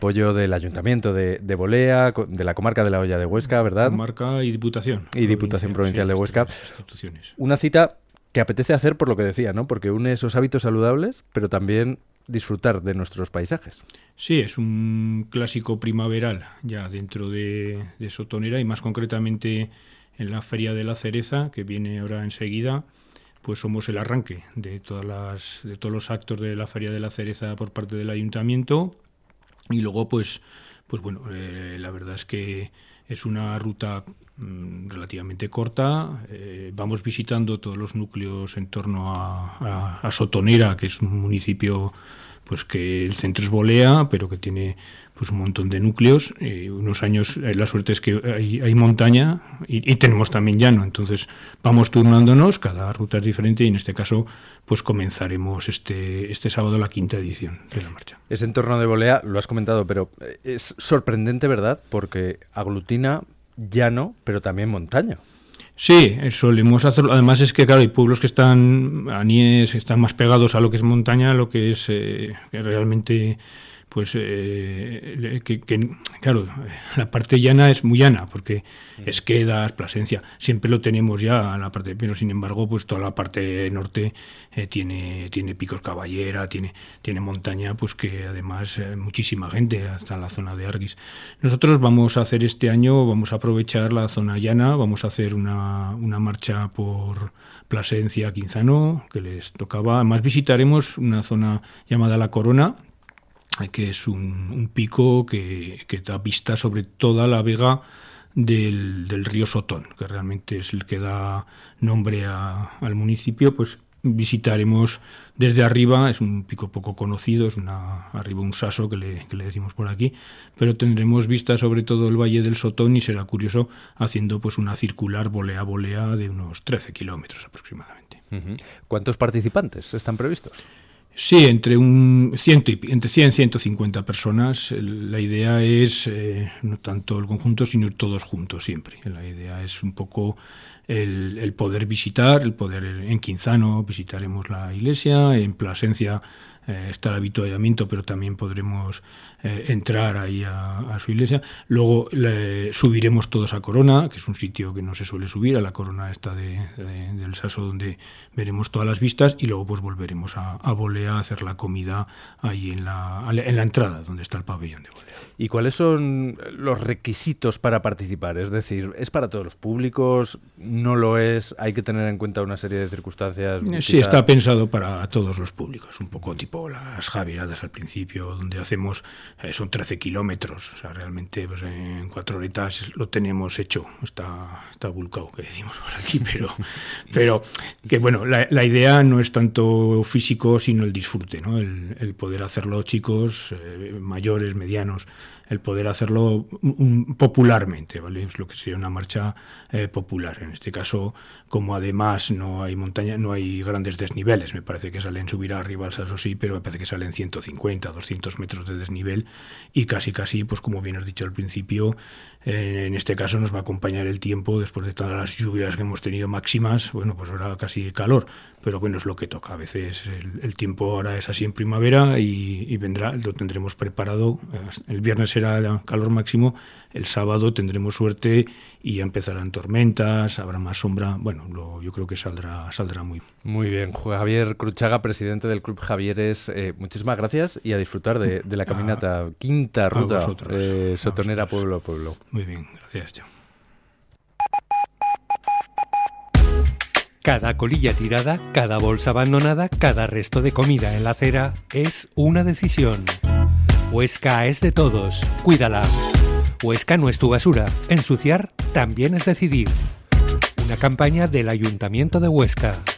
apoyo del Ayuntamiento de Bolea, de la comarca de la Hoya de Huesca, ¿verdad? Comarca y Diputación. Y Diputación Provincial de Huesca. Instituciones. Una cita que apetece hacer por lo que decía, ¿no? Porque une esos hábitos saludables, pero también disfrutar de nuestros paisajes. Sí, es un clásico primaveral ya dentro de Sotonera y más concretamente en la Feria de la Cereza, que viene ahora enseguida. Pues somos el arranque de todos los actos de la Feria de la Cereza por parte del Ayuntamiento y luego pues bueno, la verdad es que es una ruta relativamente corta. Vamos visitando todos los núcleos en torno a Sotonera, que es un municipio pues que el centro es Bolea, pero que tiene pues un montón de núcleos. Unos años la suerte es que hay montaña y tenemos también llano, entonces vamos turnándonos, cada ruta es diferente y en este caso pues comenzaremos este sábado la 5ª edición de la marcha. Ese entorno de Bolea, lo has comentado, pero es sorprendente, ¿verdad? Porque aglutina llano, pero también montaña. Sí, solemos hacerlo. Además es que, claro, hay pueblos que están están más pegados a lo que es montaña, a lo que es que realmente, pues, claro, la parte llana es muy llana, porque Esquedas, Plasencia, siempre lo tenemos ya a la parte, pero sin embargo, pues toda la parte norte tiene Picos Caballera, tiene montaña, pues que además muchísima gente, hasta la zona de Arguis. Nosotros vamos a hacer este año, vamos a aprovechar la zona llana, vamos a hacer una marcha por Plasencia, Quinzano, que les tocaba. Además visitaremos una zona llamada La Corona, que es un pico que da vista sobre toda la vega del río Sotón, que realmente es el que da nombre al municipio. Pues visitaremos desde arriba, es un pico poco conocido, es arriba un saso que le decimos por aquí, pero tendremos vista sobre todo el Valle del Sotón y será curioso haciendo pues una circular Bolea de unos 13 kilómetros aproximadamente. Uh-huh. ¿Cuántos participantes están previstos? Sí, entre 100 y 150 personas. La idea es no tanto el conjunto, sino ir todos juntos siempre. La idea es un poco el poder visitar, en Quinzano visitaremos la iglesia, en Plasencia está el avituallamiento, pero también podremos entrar ahí a su iglesia. Luego subiremos todos a Corona, que es un sitio que no se suele subir, a la Corona esta del Saso, donde veremos todas las vistas, y luego pues volveremos a Bolea a hacer la comida ahí en la entrada, donde está el pabellón de Bolea. ¿Y cuáles son los requisitos para participar? Es decir, ¿es para todos los públicos? ¿No lo es? ¿Hay que tener en cuenta una serie de circunstancias? Sí, está pensado para todos los públicos, un poco tipo las Javieradas al principio, donde hacemos, son 13 kilómetros, o sea, realmente pues, en 4 horitas lo tenemos hecho, está vulcado, que decimos por aquí, pero que bueno, la idea no es tanto físico, sino el disfrute, ¿no? El poder hacerlo chicos, mayores, medianos, el poder hacerlo popularmente, ¿vale? Es lo que sería una marcha popular. En este caso, como además no hay montaña, no hay grandes desniveles, me parece que salen subir arriba al Saso sí, pero me parece que salen 150, 200 metros de desnivel y casi, pues como bien has dicho al principio, en este caso nos va a acompañar el tiempo después de todas las lluvias que hemos tenido máximas. Bueno, pues ahora casi calor, pero bueno, es lo que toca. A veces el tiempo ahora es así en primavera y vendrá, lo tendremos preparado. El viernes será el calor máximo, el sábado tendremos suerte y ya empezarán tormentas, habrá más sombra. Bueno, yo creo que saldrá muy bien. Javier Cruchaga, presidente del Club Javieres, muchísimas gracias y a disfrutar de la caminata, quinta ruta Sotonera pueblo a pueblo. Muy bien, gracias, chao. Cada colilla tirada, cada bolsa abandonada, cada resto de comida en la acera es una decisión. Huesca es de todos, cuídala. Huesca no es tu basura, ensuciar también es decidir. Una campaña del Ayuntamiento de Huesca.